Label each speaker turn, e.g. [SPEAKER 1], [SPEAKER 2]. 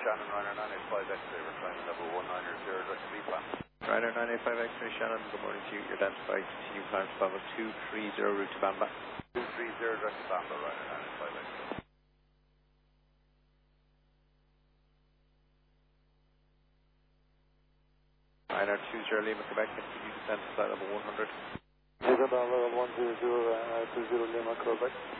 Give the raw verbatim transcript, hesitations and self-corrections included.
[SPEAKER 1] Shannon, Ryanair nine eight five X-ray, we're trying level one nine zero, direct to plan.
[SPEAKER 2] Ryanair nine eight five X-ray, Shannon, good morning to you. You're identified, continue climb to level two three zero, route to Bamba.
[SPEAKER 1] two three zero, direct to Bamba, Ryanair nine eight five X-ray.
[SPEAKER 2] Ryanair two zero, Lima, Quebec, continue descent to flight level one hundred.
[SPEAKER 3] Zero, level one zero zero, uh, two zero, Lima, Quebec.